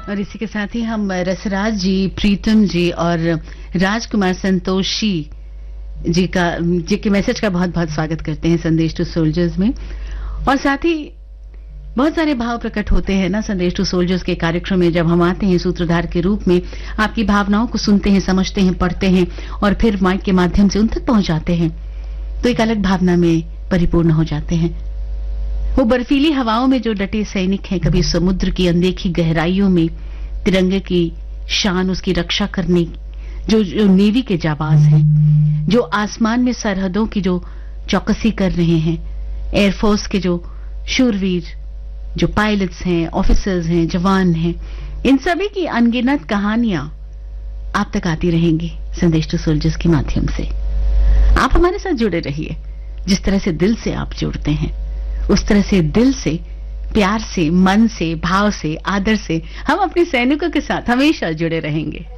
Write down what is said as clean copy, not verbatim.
और इसी के साथ ही हम रसराज जी, प्रीतम जी और राजकुमार संतोषी जी के मैसेज का बहुत बहुत स्वागत करते हैं संदेश टू सोल्जर्स में। और साथ ही बहुत सारे भाव प्रकट होते हैं ना संदेश टू सोल्जर्स के कार्यक्रम में, जब हम आते हैं सूत्रधार के रूप में, आपकी भावनाओं को सुनते हैं, समझते हैं, पढ़ते हैं और फिर माइक के माध्यम से उन तक पहुंचाते हैं, तो एक अलग भावना में परिपूर्ण हो जाते हैं। वो बर्फीली हवाओं में जो डटे सैनिक हैं, कभी समुद्र की अनदेखी गहराइयों में तिरंगे की शान, उसकी रक्षा करने जो नेवी के जाबाज हैं, जो आसमान में सरहदों की जो चौकसी कर रहे हैं, एयरफोर्स के जो शूरवीर, जो पायलट्स हैं, ऑफिसर्स हैं, जवान हैं, इन सभी की अनगिनत कहानियां आप तक आती रहेंगी संदेश टू सोल्जर्स के माध्यम से। आप हमारे साथ जुड़े रहिए। जिस तरह से दिल से आप जुड़ते हैं, उस तरह से दिल से, प्यार से, मन से, भाव से, आदर से हम अपने सैनिकों के साथ हमेशा जुड़े रहेंगे।